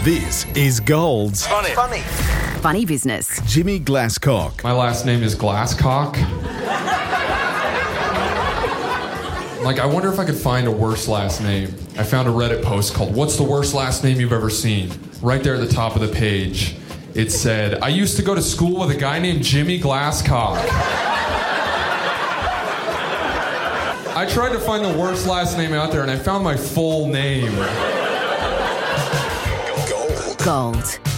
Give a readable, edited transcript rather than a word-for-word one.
This is Gold's Funny business. Jimmy Glasscock. My last name is Glasscock. I wonder if I could find a worse last name. I found a Reddit post called, "What's the worst last name you've ever seen?" Right there at the top of the page, it said, "I used to go to school with a guy named Jimmy Glasscock." I tried to find the worst last name out there, and I found my full name. Gold.